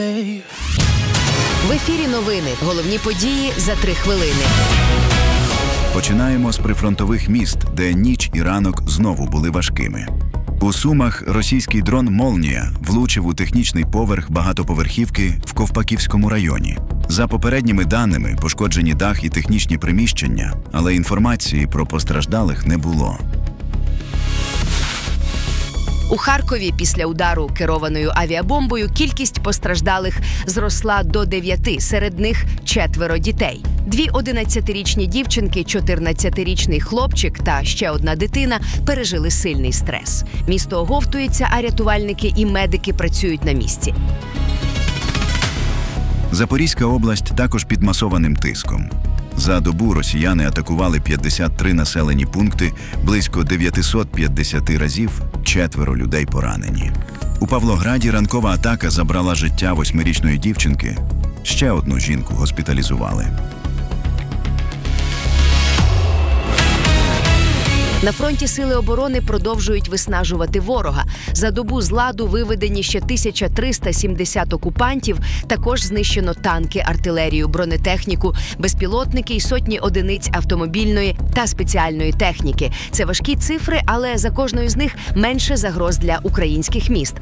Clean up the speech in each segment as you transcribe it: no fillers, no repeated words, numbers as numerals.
В ефірі новини. Головні події за 3 хвилини. Починаємо з прифронтових міст, де ніч і ранок знову були важкими. У Сумах російський дрон «Молнія» влучив у технічний поверх багатоповерхівки в Ковпаківському районі. За попередніми даними, пошкоджені дах і технічні приміщення, але інформації про постраждалих не було. У Харкові після удару керованою авіабомбою кількість постраждалих зросла до 9, серед них 4 дітей. 2 11-річні дівчинки, 14-річний хлопчик та ще одна дитина пережили сильний стрес. Місто оговтується, а рятувальники і медики працюють на місці. Запорізька область також під масованим тиском. За добу росіяни атакували 53 населені пункти, близько 950 разів, 4 людей поранені. У Павлограді ранкова атака забрала життя 8-річної дівчинки, ще одну жінку госпіталізували. На фронті сили оборони продовжують виснажувати ворога. За добу з ладу виведені ще 1370 окупантів, також знищено танки, артилерію, бронетехніку, безпілотники і сотні одиниць автомобільної та спеціальної техніки. Це важкі цифри, але за кожною з них менше загроз для українських міст.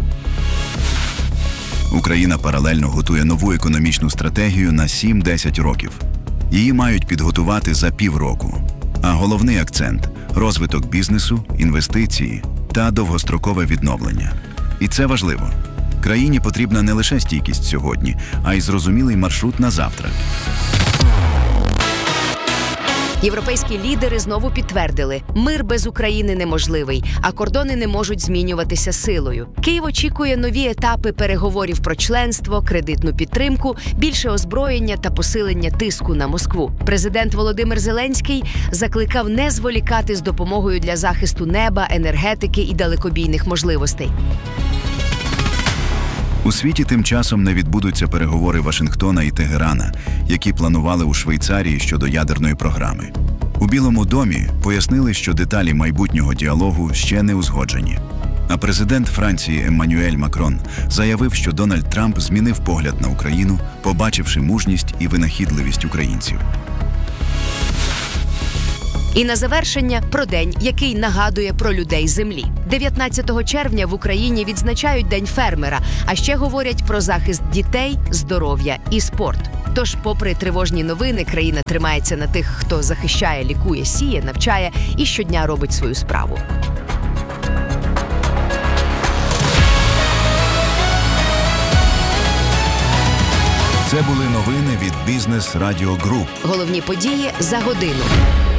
Україна паралельно готує нову економічну стратегію на 7-10 років. Її мають підготувати за півроку. А головний акцент – розвиток бізнесу, інвестиції та довгострокове відновлення. І це важливо. Країні потрібна не лише стійкість сьогодні, а й зрозумілий маршрут на завтра. Європейські лідери знову підтвердили – мир без України неможливий, а кордони не можуть змінюватися силою. Київ очікує нові етапи переговорів про членство, кредитну підтримку, більше озброєння та посилення тиску на Москву. Президент Володимир Зеленський закликав не зволікати з допомогою для захисту неба, енергетики і далекобійних можливостей. У світі тим часом не відбудуться переговори Вашингтона і Тегерана, які планували у Швейцарії щодо ядерної програми. У Білому домі пояснили, що деталі майбутнього діалогу ще не узгоджені. А президент Франції Еммануель Макрон заявив, що Дональд Трамп змінив погляд на Україну, побачивши мужність і винахідливість українців. І на завершення про день, який нагадує про людей землі. 19 червня в Україні відзначають День фермера, а ще говорять про захист дітей, здоров'я і спорт. Тож, попри тривожні новини, країна тримається на тих, хто захищає, лікує, сіє, навчає і щодня робить свою справу. Це були новини від Бізнес Радіо Груп. Головні події за годину.